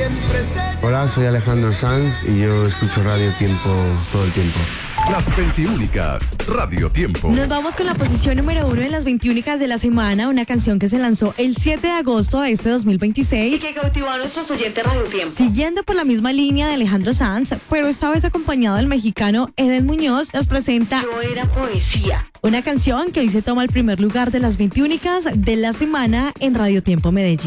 Hola, soy Alejandro Sanz y yo escucho Radio Tiempo todo el tiempo. Las 21 Radio Tiempo. Nos vamos con la posición número 1 en las 21 de la semana, una canción que se lanzó el 7 de agosto de este 2026 y que cautivó a nuestros oyentes Radio Tiempo. Siguiendo por la misma línea de Alejandro Sanz, pero esta vez acompañado del mexicano Eden Muñoz, nos presenta Yo era poesía. Una canción que hoy se toma el primer lugar de las 21 de la semana en Radio Tiempo Medellín.